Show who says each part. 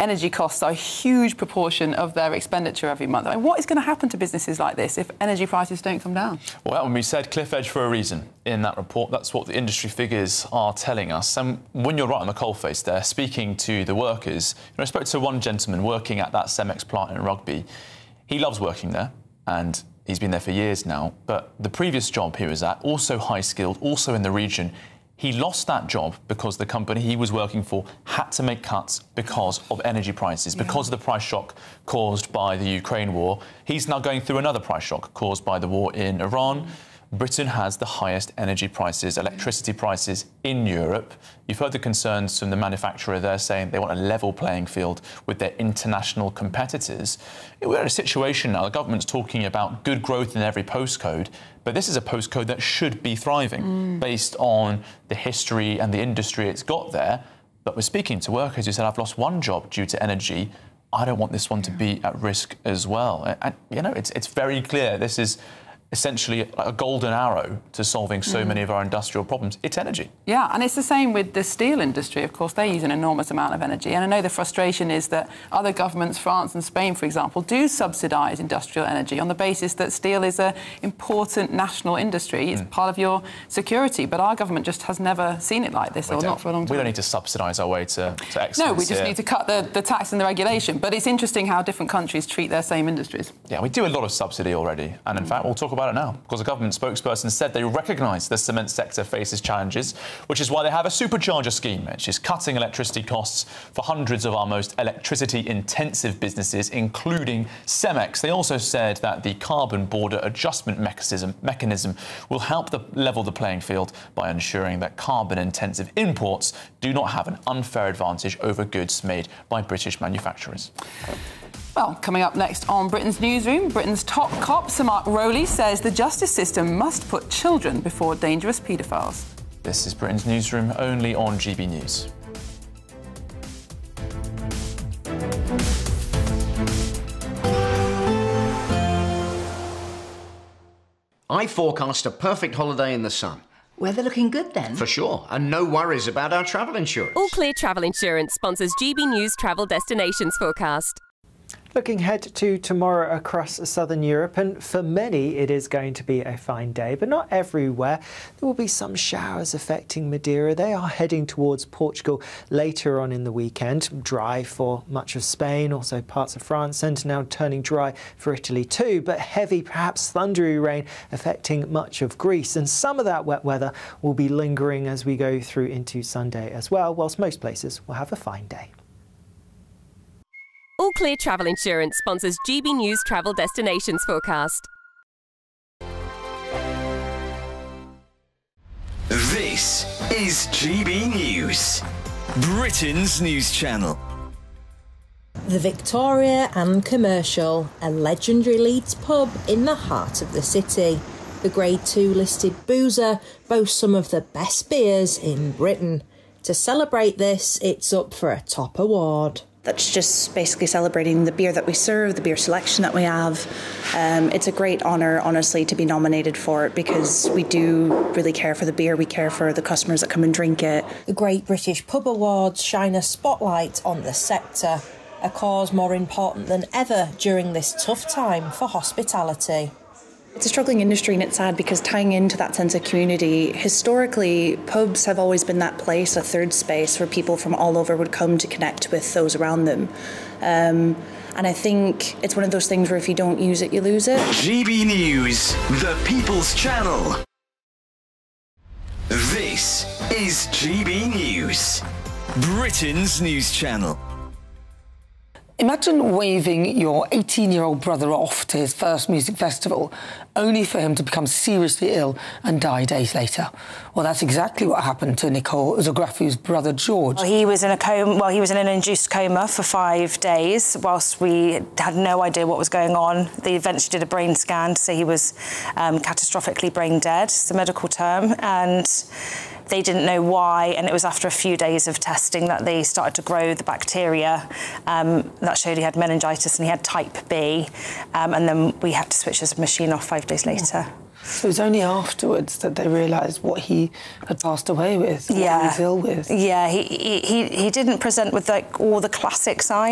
Speaker 1: energy costs are a huge proportion of their expenditure every month. I mean, what is going to happen to businesses like this if energy prices don't come down? Well,
Speaker 2: we said cliff edge for a reason in that report. That's what the industry figures are telling us. And when you're right on the coalface there, speaking to the workers, I spoke to one gentleman working at that Cemex plant in Rugby. He loves working there, and he's been there for years now. But the previous job he was at, also high-skilled, also in the region, he lost that job because the company he was working for had to make cuts because of energy prices, because of the price shock caused by the Ukraine war. He's now going through another price shock caused by the war in Iran. Britain has the highest energy prices, electricity prices in Europe. You've heard the concerns from the manufacturer. They're saying they want a level playing field with their international competitors. We're in a situation now, the government's talking about good growth in every postcode, but this is a postcode that should be thriving based on the history and the industry it's got there. But we're speaking to workers who said, I've lost one job due to energy. I don't want this one to be at risk as well. And, you know, it's very clear this is essentially a golden arrow to solving so many of our industrial problems. It's energy. Yeah, and it's the same with the steel industry. Of course, they use an enormous amount of energy. And I know the frustration is that other governments, France and Spain, for example, do subsidise industrial energy on the basis that steel is an important national industry. It's part of your security. But our government just has never seen it like this, or not for a long time. We don't need to subsidise our way to excellence. No, we just need to cut the tax and the regulation. But it's interesting how different countries treat their same industries. Yeah, we do a lot of subsidy already. And in fact, we'll talk about it now, because a government spokesperson said they recognise the cement sector faces challenges, which is why they have a supercharger scheme, which is cutting electricity costs for hundreds of our most electricity-intensive businesses, including Cemex. They also said that the carbon border adjustment mechanism will help level the playing field by ensuring that carbon-intensive imports do not have an unfair advantage over goods made by British manufacturers. Well, coming up next on Britain's Newsroom, Britain's top cop, Sir Mark Rowley, says the justice system must put children before dangerous paedophiles. This is Britain's Newsroom, only on GB News.
Speaker 3: I forecast a perfect holiday in the sun.
Speaker 4: Weather looking good then?
Speaker 3: For sure, and no worries about our travel insurance.
Speaker 5: All Clear Travel Insurance sponsors GB News travel destinations forecast.
Speaker 6: Looking ahead to tomorrow across southern Europe, and for many it is going to be a fine day, but not everywhere. There will be some showers affecting Madeira. They are heading towards Portugal later on in the weekend. Dry for much of Spain, also parts of France, and now turning dry for Italy too, but heavy, perhaps thundery rain affecting much of Greece. And some of that wet weather will be lingering as we go through into Sunday as well, whilst most places will have a fine day.
Speaker 5: All Clear Travel Insurance sponsors GB News travel destinations forecast.
Speaker 7: This is GB News, Britain's news channel.
Speaker 8: The Victoria and Commercial, a legendary Leeds pub in the heart of the city. The Grade 2 listed boozer boasts some of the best beers in Britain. To celebrate this, it's up for a top award.
Speaker 9: That's just basically celebrating the beer that we serve, the beer selection that we have. It's a great honour, honestly, to be nominated for it, because we do really care for the beer. We care for the customers that come and drink it.
Speaker 8: The Great British Pub Awards shine a spotlight on the sector, a cause more important than ever during this tough time for hospitality.
Speaker 9: It's a struggling industry, and it's sad because tying into that sense of community, historically, pubs have always been that place, a third space where people from all over would come to connect with those around them. And I think it's one of those things where if you don't use it, you lose it.
Speaker 7: GB News, the People's Channel. This is GB News, Britain's news channel.
Speaker 10: Imagine waving your 18-year-old brother off to his first music festival, only for him to become seriously ill and die days later. Well, that's exactly what happened to Nicole Zografiu's brother, George.
Speaker 11: Well, he was in a coma. Well, he was in an induced coma for 5 days, whilst we had no idea what was going on. They eventually did a brain scan to say he was catastrophically brain dead. It's the medical term, and they didn't know why, and it was after a few days of testing that they started to grow the bacteria. That showed he had meningitis and he had type B, and then we had to switch his machine off 5 days later.
Speaker 10: So it was only afterwards that they realised what he had passed away with, what he was ill with.
Speaker 11: Yeah, he didn't present with like all the classic signs.